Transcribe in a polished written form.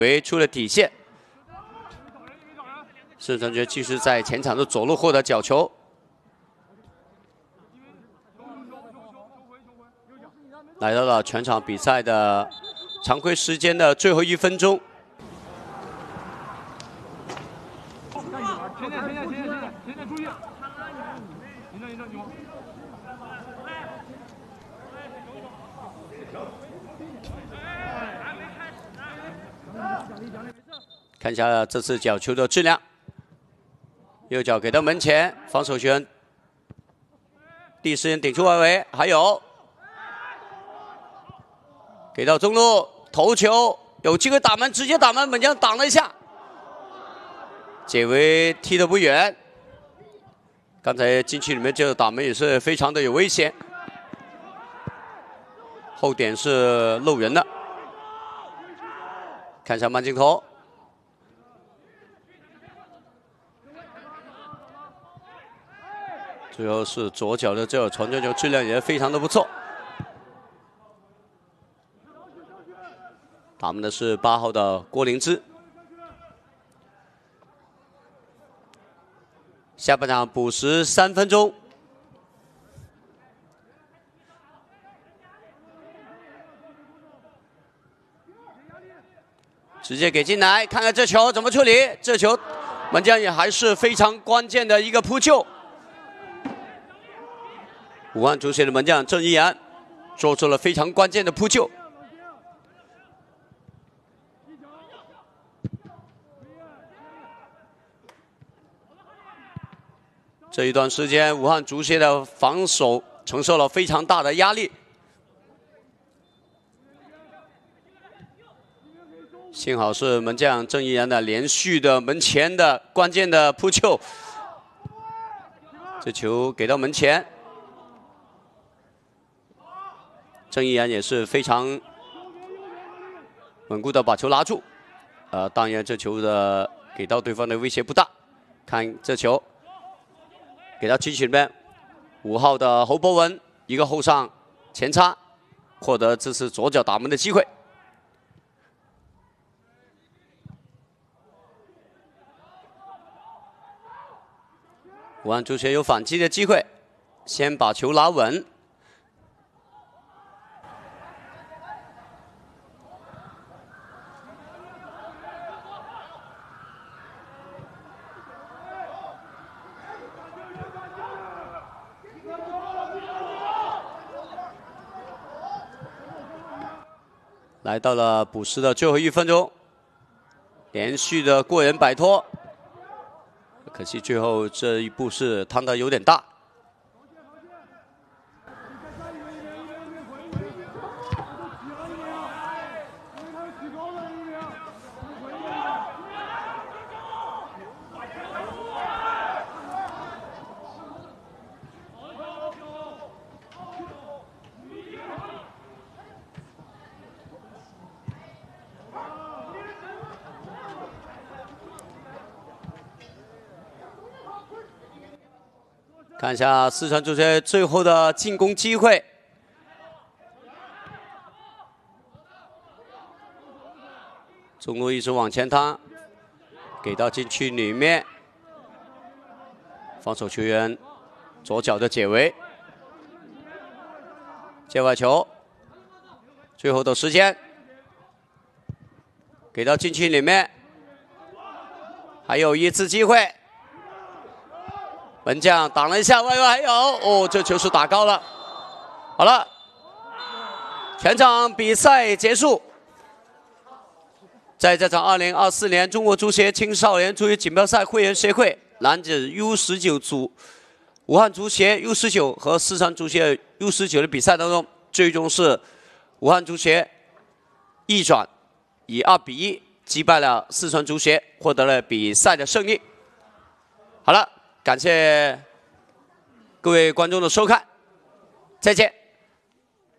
为出了底线。四川队继续在前场的左路获得角球。 来到了全场比赛的常规时间的最后1分钟。前点注意！看一下这次角球的质量，右脚给到门前，防守球员第一时间顶出外围，还有。 给到中路头球，有机会打门，直接打门，门将挡了一下，解围踢得不远。刚才禁区里面这个打门也是非常的有危险，后点是漏人的。看一下慢镜头，最后是左脚的这个传球质量也非常的不错。 打门的是8号的郭灵芝。下半场补时3分钟，直接给进来，看看这球怎么处理。这球门将也还是非常关键的一个扑救。武汉足协的门将郑一然做出了非常关键的扑救。 这一段时间，武汉足协的防守承受了非常大的压力。幸好是门将郑一然的连续的门前的关键的扑救，这球给到门前，郑一然也是非常稳固的把球拿住。当然这球的给到对方的威胁不大。看这球。 给到禁区里面，5号的侯博文一个后上前插，获得这次左脚打门的机会。武汉足协有反击的机会，先把球拿稳。来到了补时的最后1分钟，连续的过人摆脱，可惜最后这一步是趟得有点大。看一下四川足协最后的进攻机会，中路一直往前趟，给到禁区里面，防守球员左脚的解围，界外球，最后的时间，给到禁区里面，还有一次机会。 门将挡了一下，外围还有这球是打高了。好了，全场比赛结束。在这场2024年中国足协青少年足球锦标赛会员协会男子 U19组，武汉足协 U19和四川足协 U19的比赛当中，最终是武汉足协逆转，以2比1击败了四川足协，获得了比赛的胜利。好了。 感谢各位观众的收看，再见。